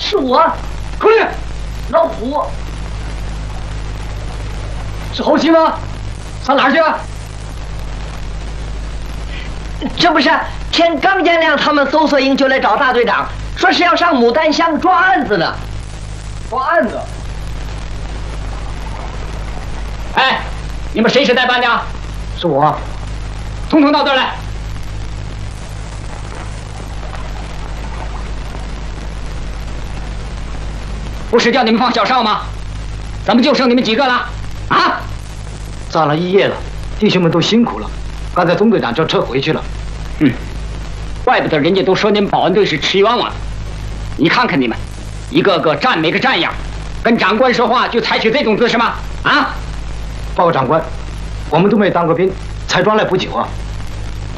是我， 口令， 老虎。 是侯七吗？上哪儿去啊？ 这不是天刚见亮，他们搜索营就来找大队长，说是要上牡丹乡抓案子呢。 抓案子？哎，你们谁是代班的？ 是我。 统统到这儿来。不是叫你们放小哨吗？怎么就剩你们几个了？啊！ 站了一夜了，弟兄们都辛苦了。刚才总队长叫车回去了。 怪不得人家都说你们保安队是吃冤枉的。你看看你们，一个个站没个站样，跟长官说话就采取这种姿势吗？啊！ 报告长官，我们都没当过兵，才抓来不久啊。